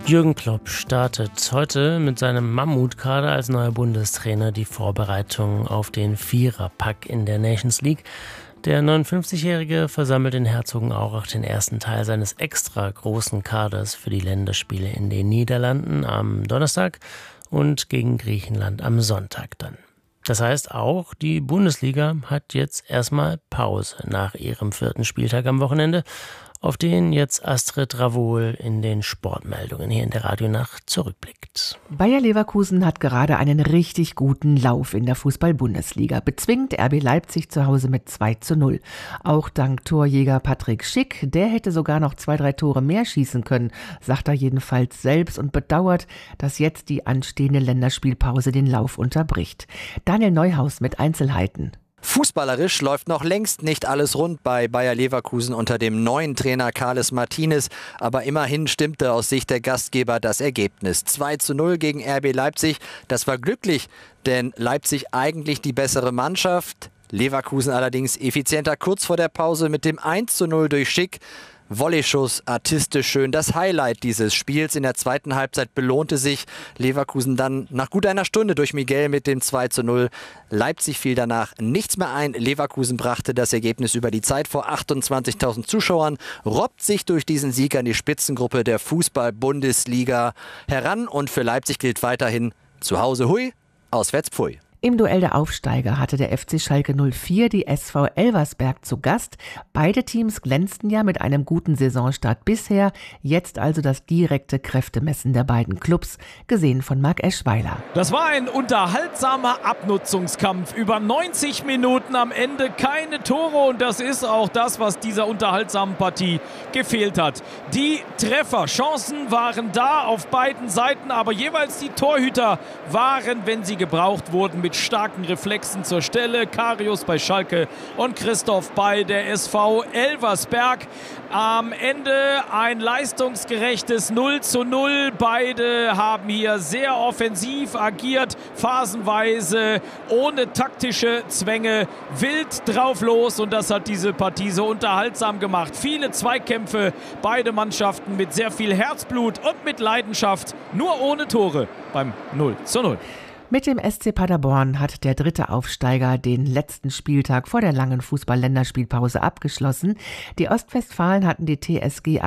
Jürgen Klopp startet heute mit seinem Mammutkader als neuer Bundestrainer die Vorbereitung auf den Viererpack in der Nations League. Der 59-Jährige versammelt in Herzogenaurach den ersten Teil seines extra großen Kaders für die Länderspiele in den Niederlanden am Donnerstag und gegen Griechenland am Sonntag dann. Das heißt auch, die Bundesliga hat jetzt erstmal Pause nach ihrem 4. Spieltag am Wochenende, auf den jetzt Astrid Ravohl in den Sportmeldungen hier in der Radionacht zurückblickt. Bayer Leverkusen hat gerade einen richtig guten Lauf in der Fußball-Bundesliga. Bezwingt RB Leipzig zu Hause mit 2:0. Auch dank Torjäger Patrick Schick, der hätte sogar noch 2-3 Tore mehr schießen können, sagt er jedenfalls selbst und bedauert, dass jetzt die anstehende Länderspielpause den Lauf unterbricht. Daniel Neuhaus mit Einzelheiten. Fußballerisch läuft noch längst nicht alles rund bei Bayer Leverkusen unter dem neuen Trainer Carles Martinez. Aber immerhin stimmte aus Sicht der Gastgeber das Ergebnis. 2:0 gegen RB Leipzig. Das war glücklich, denn Leipzig eigentlich die bessere Mannschaft. Leverkusen allerdings effizienter kurz vor der Pause mit dem 1:0 durch Schick. Volleyschuss, artistisch schön. Das Highlight dieses Spiels in der zweiten Halbzeit belohnte sich. Leverkusen dann nach gut einer Stunde durch Miguel mit dem 2:0. Leipzig fiel danach nichts mehr ein. Leverkusen brachte das Ergebnis über die Zeit vor 28.000 Zuschauern, robbt sich durch diesen Sieg an die Spitzengruppe der Fußball-Bundesliga heran. Und für Leipzig gilt weiterhin: zu Hause hui, auswärts pfui. Im Duell der Aufsteiger hatte der FC Schalke 04 die SV Elversberg zu Gast. Beide Teams glänzten ja mit einem guten Saisonstart bisher. Jetzt also das direkte Kräftemessen der beiden Clubs, gesehen von Marc Eschweiler. Das war ein unterhaltsamer Abnutzungskampf. Über 90 Minuten, am Ende keine Tore. Und das ist auch das, was dieser unterhaltsamen Partie gefehlt hat. Die Trefferchancen waren da auf beiden Seiten, aber jeweils die Torhüter waren, wenn sie gebraucht wurden, mit starken Reflexen zur Stelle. Karius bei Schalke und Christoph bei der SV Elversberg. Am Ende ein leistungsgerechtes 0:0. Beide haben hier sehr offensiv agiert, phasenweise ohne taktische Zwänge, wild drauf los, und das hat diese Partie so unterhaltsam gemacht. Viele Zweikämpfe, beide Mannschaften mit sehr viel Herzblut und mit Leidenschaft, nur ohne Tore beim 0:0. Mit dem SC Paderborn hat der dritte Aufsteiger den letzten Spieltag vor der langen Fußball-Länderspielpause abgeschlossen. Die Ostwestfalen hatten die TSG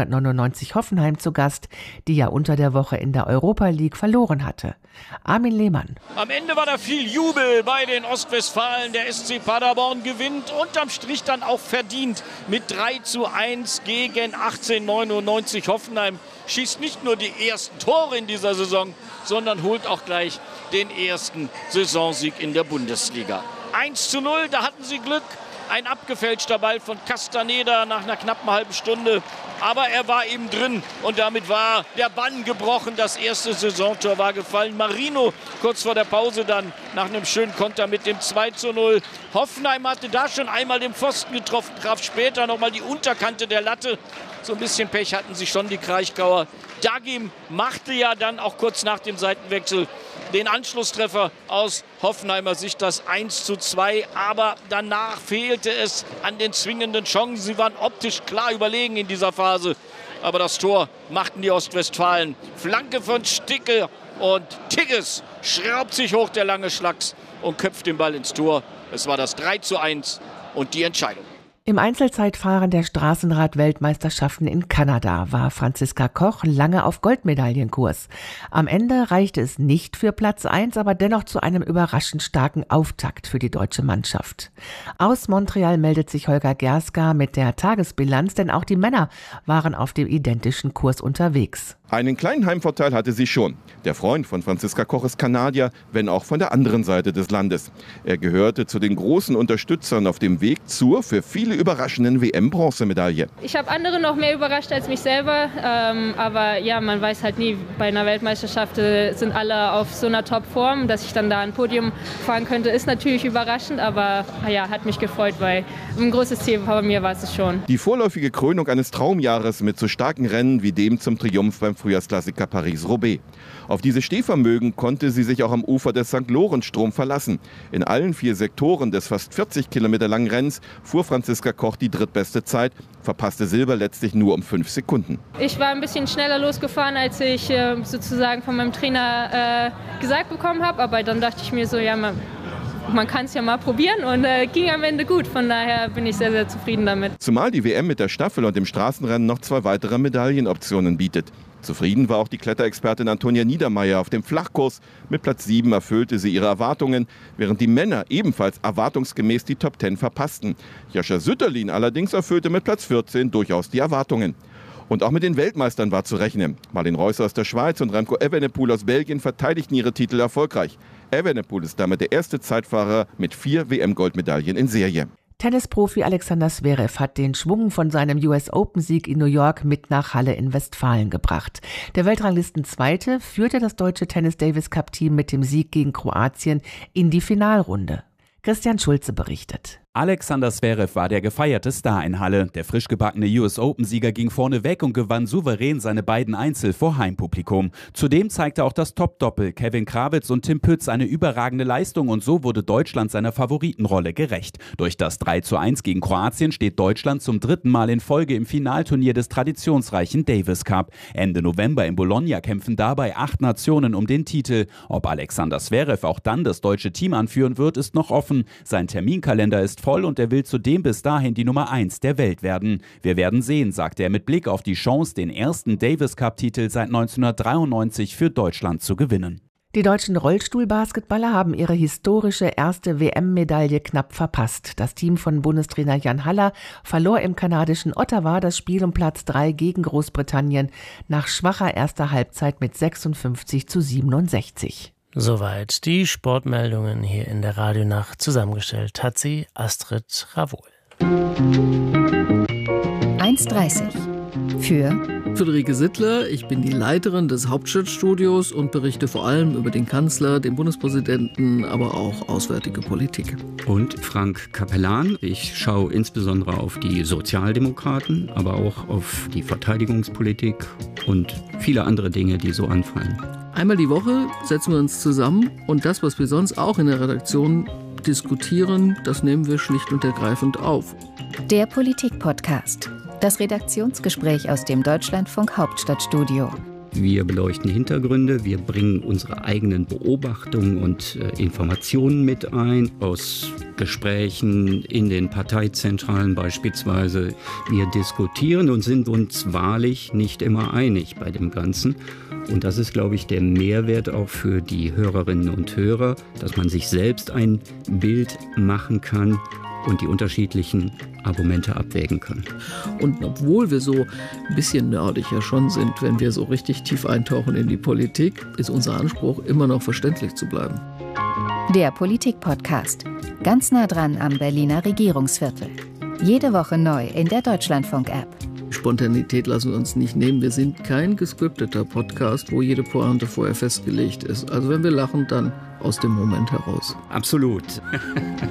1899 Hoffenheim zu Gast, die ja unter der Woche in der Europa League verloren hatte. Armin Lehmann. Am Ende war da viel Jubel bei den Ostwestfalen. Der SC Paderborn gewinnt unterm Strich dann auch verdient mit 3:1 gegen 1899 Hoffenheim. Schießt nicht nur die ersten Tore in dieser Saison, sondern holt auch gleich den ersten Saisonsieg in der Bundesliga. 1:0, da hatten sie Glück. Ein abgefälschter Ball von Castaneda nach einer knappen halben Stunde. Aber er war eben drin und damit war der Bann gebrochen. Das erste Saisontor war gefallen. Marino kurz vor der Pause dann nach einem schönen Konter mit dem 2:0. Hoffenheim hatte da schon einmal den Pfosten getroffen, traf später nochmal die Unterkante der Latte. So ein bisschen Pech hatten sie schon, die Kraichgauer. Dagim machte ja dann auch kurz nach dem Seitenwechsel den Anschlusstreffer aus Hoffenheimer Sicht, das 1:2. Aber danach fehlte es an den zwingenden Chancen. Sie waren optisch klar überlegen in dieser Phase. Aber das Tor machten die Ostwestfalen. Flanke von Sticke und Tigges schraubt sich hoch, der lange Schlags, und köpft den Ball ins Tor. Es war das 3:1 und die Entscheidung. Im Einzelzeitfahren der Straßenrad-Weltmeisterschaften in Kanada war Franziska Koch lange auf Goldmedaillenkurs. Am Ende reichte es nicht für Platz 1, aber dennoch zu einem überraschend starken Auftakt für die deutsche Mannschaft. Aus Montreal meldet sich Holger Gerska mit der Tagesbilanz, denn auch die Männer waren auf dem identischen Kurs unterwegs. Einen kleinen Heimvorteil hatte sie schon. Der Freund von Franziska Koch ist Kanadier, wenn auch von der anderen Seite des Landes. Er gehörte zu den großen Unterstützern auf dem Weg zur für viele überraschenden WM-Bronzemedaille. Ich habe andere noch mehr überrascht als mich selber, aber ja, man weiß halt nie, bei einer Weltmeisterschaft sind alle auf so einer Top-Form, dass ich dann da ein Podium fahren könnte, ist natürlich überraschend, aber ja, hat mich gefreut, weil ein großes Ziel bei mir war es schon. Die vorläufige Krönung eines Traumjahres mit so starken Rennen wie dem zum Triumph beim Frühjahrsklassiker Paris-Roubaix. Auf dieses Stehvermögen konnte sie sich auch am Ufer des St. Lorenz-Strom verlassen. In allen 4 Sektoren des fast 40 Kilometer langen Rennens fuhr Franziska Franziska Koch die drittbeste Zeit, verpasste Silber letztlich nur um 5 Sekunden. Ich war ein bisschen schneller losgefahren, als ich sozusagen von meinem Trainer gesagt bekommen habe. Aber dann dachte ich mir so, ja, man kann es ja mal probieren und ging am Ende gut. Von daher bin ich sehr, sehr zufrieden damit. Zumal die WM mit der Staffel und dem Straßenrennen noch 2 weitere Medaillenoptionen bietet. Zufrieden war auch die Kletterexpertin Antonia Niedermeyer auf dem Flachkurs. Mit Platz 7 erfüllte sie ihre Erwartungen, während die Männer ebenfalls erwartungsgemäß die Top 10 verpassten. Jascha Sütterlin allerdings erfüllte mit Platz 14 durchaus die Erwartungen. Und auch mit den Weltmeistern war zu rechnen. Marlene Reusser aus der Schweiz und Remco Evenepoel aus Belgien verteidigten ihre Titel erfolgreich. Evenepoel ist damit der erste Zeitfahrer mit 4 WM-Goldmedaillen in Serie. Tennisprofi Alexander Zverev hat den Schwung von seinem US-Open-Sieg in New York mit nach Halle in Westfalen gebracht. Der Weltranglisten-Zweite führte das deutsche Tennis-Davis-Cup-Team mit dem Sieg gegen Kroatien in die Finalrunde. Christian Schulze berichtet. Alexander Zverev war der gefeierte Star in Halle. Der frisch gebackene US-Open-Sieger ging vorne weg und gewann souverän seine beiden Einzel vor Heimpublikum. Zudem zeigte auch das Top-Doppel Kevin Krawitz und Tim Pütz eine überragende Leistung und so wurde Deutschland seiner Favoritenrolle gerecht. Durch das 3:1 gegen Kroatien steht Deutschland zum 3. Mal in Folge im Finalturnier des traditionsreichen Davis Cup. Ende November in Bologna kämpfen dabei 8 Nationen um den Titel. Ob Alexander Zverev auch dann das deutsche Team anführen wird, ist noch offen. Sein Terminkalender ist voll und er will zudem bis dahin die Nummer 1 der Welt werden. Wir werden sehen, sagte er mit Blick auf die Chance, den ersten Davis-Cup-Titel seit 1993 für Deutschland zu gewinnen. Die deutschen Rollstuhlbasketballer haben ihre historische erste WM-Medaille knapp verpasst. Das Team von Bundestrainer Jan Haller verlor im kanadischen Ottawa das Spiel um Platz 3 gegen Großbritannien nach schwacher erster Halbzeit mit 56:67. Soweit die Sportmeldungen hier in der Radionacht. Zusammengestellt hat sie Astrid Ravohl. 1:30 für Friederike Sittler, ich bin die Leiterin des Hauptstadtstudios und berichte vor allem über den Kanzler, den Bundespräsidenten, aber auch auswärtige Politik. Und Frank Capellan, ich schaue insbesondere auf die Sozialdemokraten, aber auch auf die Verteidigungspolitik und viele andere Dinge, die so anfallen. Einmal die Woche setzen wir uns zusammen und das, was wir sonst auch in der Redaktion diskutieren, das nehmen wir schlicht und ergreifend auf. Der Politik-Podcast. Das Redaktionsgespräch aus dem Deutschlandfunk Hauptstadtstudio. Wir beleuchten Hintergründe, wir bringen unsere eigenen Beobachtungen und Informationen mit ein, aus Gesprächen in den Parteizentralen beispielsweise. Wir diskutieren und sind uns wahrlich nicht immer einig bei dem Ganzen. Und das ist, glaube ich, der Mehrwert auch für die Hörerinnen und Hörer, dass man sich selbst ein Bild machen kann und die unterschiedlichen Argumente abwägen kann. Und obwohl wir so ein bisschen nerdig ja schon sind, wenn wir so richtig tief eintauchen in die Politik, ist unser Anspruch, immer noch verständlich zu bleiben. Der Politik-Podcast. Ganz nah dran am Berliner Regierungsviertel. Jede Woche neu in der Deutschlandfunk-App. Spontanität lassen wir uns nicht nehmen. Wir sind kein gescripteter Podcast, wo jede Pointe vorher festgelegt ist. Also wenn wir lachen, dann aus dem Moment heraus. Absolut.